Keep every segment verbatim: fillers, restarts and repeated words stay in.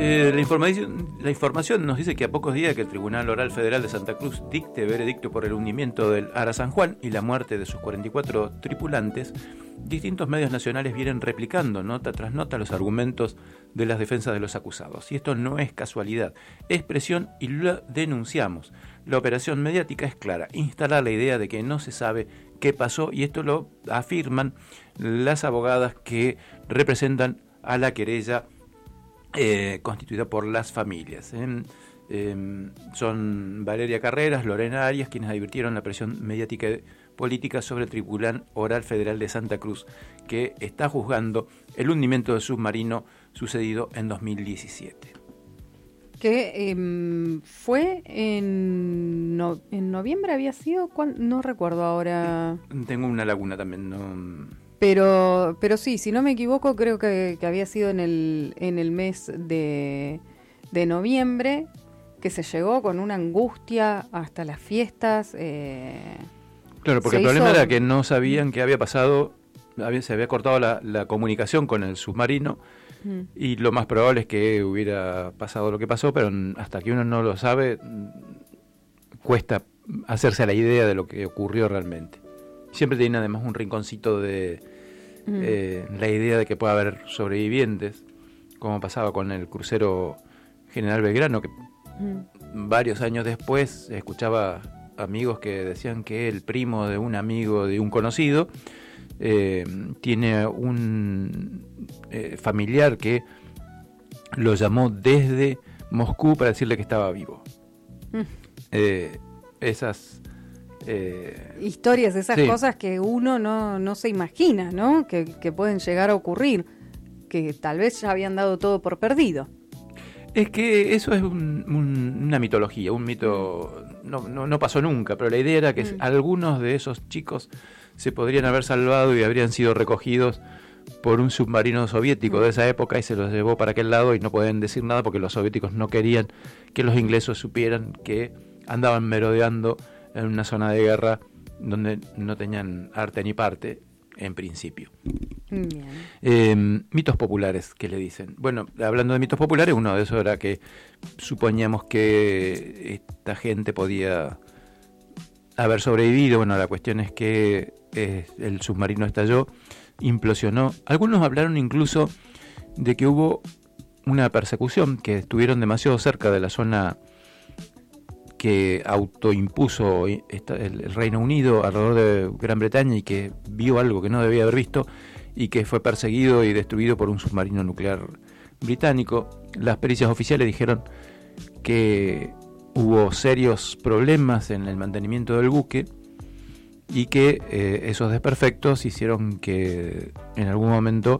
Eh, la, información, la información nos dice que a pocos días que el Tribunal Oral Federal de Santa Cruz dicte veredicto por el hundimiento del Ara San Juan y la muerte de sus cuarenta y cuatro tripulantes, distintos medios nacionales vienen replicando nota tras nota los argumentos de las defensas de los acusados. Y esto no es casualidad, es presión y lo denunciamos. La operación mediática es clara, instalar la idea de que no se sabe qué pasó, y esto lo afirman las abogadas que representan a la querella Eh, constituida por las familias. ¿eh? Eh, son Valeria Carreras, Lorena Arias, quienes advirtieron la presión mediática y política sobre el Tribunal Oral Federal de Santa Cruz, que está juzgando el hundimiento del submarino sucedido en dos mil diecisiete. Que eh, fue en, no, en noviembre había sido, ¿cuándo? No recuerdo ahora. Tengo una laguna también, no... Pero, pero sí, si no me equivoco, creo que, que había sido en el, en el mes de, de noviembre, que se llegó con una angustia hasta las fiestas. Eh, claro, porque el problema hizo... era que no sabían qué había pasado, había, se había cortado la, la comunicación con el submarino, mm. y lo más probable es que hubiera pasado lo que pasó, pero hasta que uno no lo sabe, cuesta hacerse a la idea de lo que ocurrió realmente. Siempre tiene además un rinconcito de mm. eh, la idea de que pueda haber sobrevivientes, como pasaba con el crucero General Belgrano, que mm. varios años después escuchaba amigos que decían que el primo de un amigo de un conocido eh, tiene un eh, familiar que lo llamó desde Moscú para decirle que estaba vivo. Mm. Eh, esas... Eh, historias, esas sí. cosas que uno no, no se imagina, ¿no? Que, que pueden llegar a ocurrir, que tal vez ya habían dado todo por perdido. Es que eso es un, un, una mitología, un mito, no, no, no pasó nunca, pero la idea era que mm. algunos de esos chicos se podrían haber salvado y habrían sido recogidos por un submarino soviético mm. de esa época, y se los llevó para aquel lado y no pueden decir nada porque los soviéticos no querían que los ingleses supieran que andaban merodeando en una zona de guerra donde no tenían arte ni parte, en principio. Bien. Eh, mitos populares, ¿qué le dicen? Bueno, hablando de mitos populares, uno de esos era que suponíamos que esta gente podía haber sobrevivido. Bueno, la cuestión es que eh, el submarino estalló, implosionó. Algunos hablaron incluso de que hubo una persecución, que estuvieron demasiado cerca de la zona que autoimpuso el Reino Unido alrededor de Gran Bretaña, y que vio algo que no debía haber visto y que fue perseguido y destruido por un submarino nuclear británico. Las pericias oficiales dijeron que hubo serios problemas en el mantenimiento del buque y que eh, esos desperfectos hicieron que en algún momento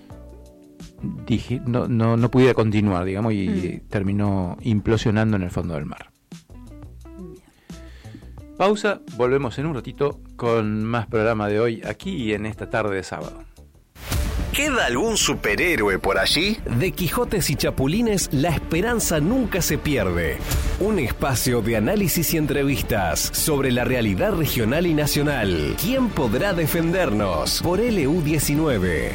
dije, no, no, no pudiera continuar, digamos, y mm. terminó implosionando en el fondo del mar. Pausa, volvemos en un ratito con más programa de hoy aquí en esta tarde de sábado. ¿Queda algún superhéroe por allí? De Quijotes y Chapulines, la esperanza nunca se pierde. Un espacio de análisis y entrevistas sobre la realidad regional y nacional. ¿Quién podrá defendernos? Por L U diecinueve.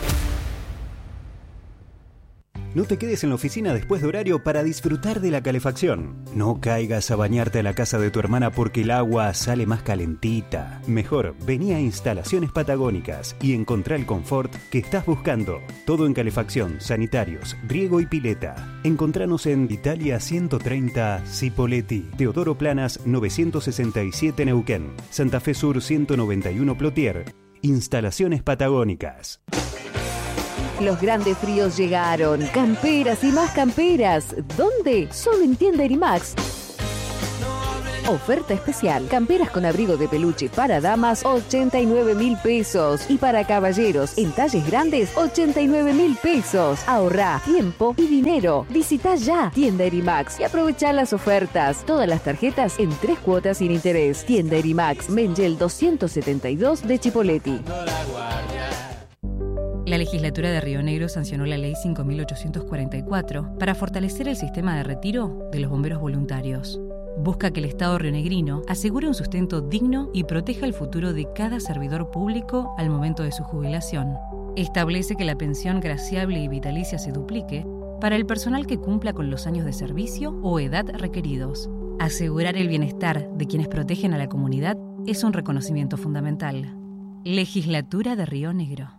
No te quedes en la oficina después de horario para disfrutar de la calefacción. No caigas a bañarte a la casa de tu hermana porque el agua sale más calentita. Mejor, vení a Instalaciones Patagónicas y encontrá el confort que estás buscando. Todo en calefacción, sanitarios, riego y pileta. Encontranos en Italia ciento treinta Cipolletti, Teodoro Planas novecientos sesenta y siete Neuquén, Santa Fe Sur ciento noventa y uno Plotier. Instalaciones Patagónicas. Los grandes fríos llegaron. Camperas y más camperas. ¿Dónde? Solo en Tienda Erimax. Oferta especial. Camperas con abrigo de peluche para damas, ochenta y nueve mil pesos. Y para caballeros, en talles grandes, ochenta y nueve mil pesos. Ahorrá tiempo y dinero. Visita ya Tienda Erimax y aprovechá las ofertas. Todas las tarjetas en tres cuotas sin interés. Tienda Erimax, Mengel doscientos setenta y dos de Chipolletti. La legislatura de Río Negro sancionó la ley cinco mil ochocientos cuarenta y cuatro para fortalecer el sistema de retiro de los bomberos voluntarios. Busca que el Estado rionegrino asegure un sustento digno y proteja el futuro de cada servidor público al momento de su jubilación. Establece que la pensión graciable y vitalicia se duplique para el personal que cumpla con los años de servicio o edad requeridos. Asegurar el bienestar de quienes protegen a la comunidad es un reconocimiento fundamental. Legislatura de Río Negro.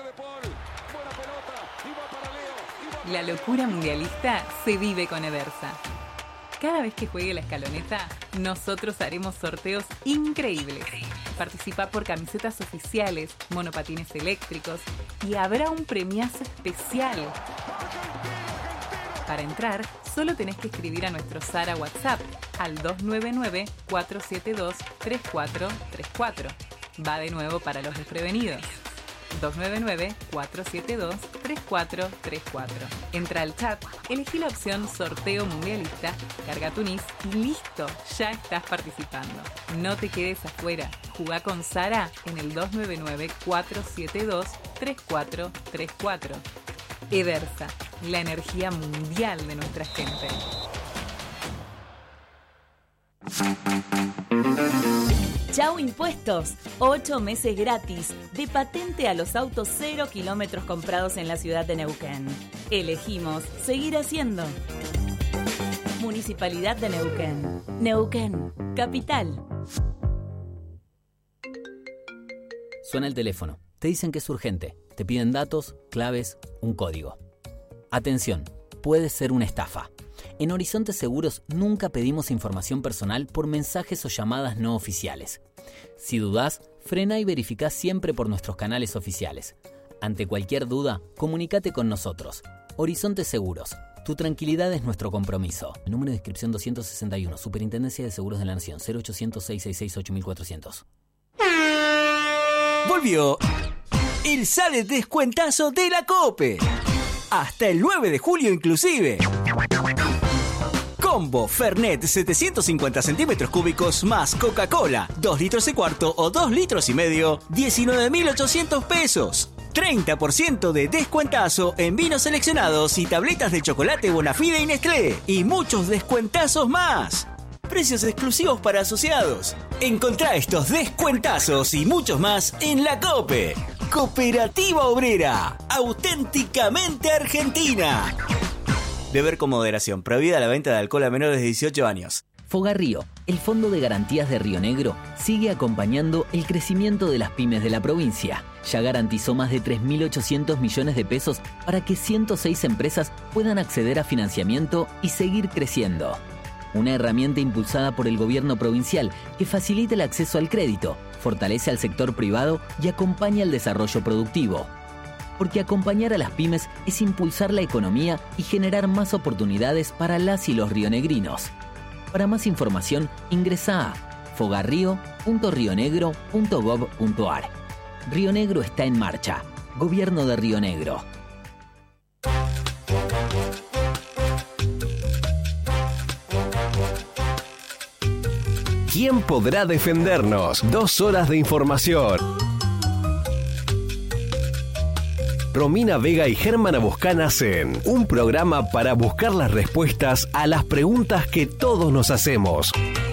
La locura mundialista se vive con Edersa. Cada vez que juegue la escaloneta, nosotros haremos sorteos increíbles. Participa por camisetas oficiales, monopatines eléctricos y habrá un premiazo especial. Para entrar, solo tenés que escribir a nuestro Sara WhatsApp al dos nueve nueve, cuatro siete dos, tres cuatro tres cuatro. Va de nuevo para los desprevenidos. dos nueve nueve, cuatro siete dos, tres cuatro tres cuatro. Entra al chat, elegí la opción Sorteo Mundialista, carga tu N I S y listo, ya estás participando. No te quedes afuera, jugá con Sara en el dos nueve nueve, cuatro siete dos, tres cuatro tres cuatro. Edersa, la energía mundial de nuestra gente. Chau Impuestos, ocho meses gratis de patente a los autos cero kilómetros comprados en la ciudad de Neuquén. Elegimos seguir haciendo. Municipalidad de Neuquén. Neuquén, capital. Suena el teléfono. Te dicen que es urgente. Te piden datos, claves, un código. Atención, puede ser una estafa. En Horizonte Seguros nunca pedimos información personal por mensajes o llamadas no oficiales. Si dudás, frena y verificá siempre por nuestros canales oficiales. Ante cualquier duda, comunícate con nosotros. Horizonte Seguros. Tu tranquilidad es nuestro compromiso. El número de inscripción doscientos sesenta y uno, Superintendencia de Seguros de la Nación, cero ochocientos, seiscientos sesenta y seis, ocho mil cuatrocientos. Volvió el Sale Descuentazo de la COPE. Hasta el nueve de julio inclusive. Combo Fernet setecientos cincuenta centímetros cúbicos más Coca-Cola, dos litros y cuarto o dos litros y medio, diecinueve mil ochocientos pesos. treinta por ciento de descuentazo en vinos seleccionados y tabletas de chocolate Bonafide y Nestlé. Y muchos descuentazos más. Precios exclusivos para asociados. Encontrá estos descuentazos y muchos más en la COPE. Cooperativa Obrera. Auténticamente argentina. Beber con moderación. Prohibida la venta de alcohol a menores de dieciocho años. Fogarrío, el Fondo de Garantías de Río Negro, sigue acompañando el crecimiento de las pymes de la provincia. Ya garantizó más de tres mil ochocientos millones de pesos para que ciento seis empresas puedan acceder a financiamiento y seguir creciendo. Una herramienta impulsada por el gobierno provincial que facilita el acceso al crédito, fortalece al sector privado y acompaña el desarrollo productivo. Porque acompañar a las pymes es impulsar la economía y generar más oportunidades para las y los rionegrinos. Para más información, ingresá a fogarrío punto rionegro punto gov punto ar. Río Negro está en marcha. Gobierno de Río Negro. ¿Quién podrá defendernos? Dos horas de información. Romina Vega y Germán Abuscán hacen un programa para buscar las respuestas a las preguntas que todos nos hacemos.